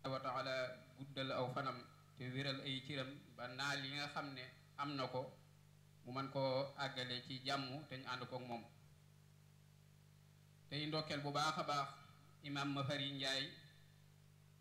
wa taala guddal aw fanam te wéral ay ciram ba naal yi nga xam ne am na ko mu mën koo àggale ci jàmm te ñu ànd kook moom tey ndokkeel bu baax a baax imam Mafari Njaay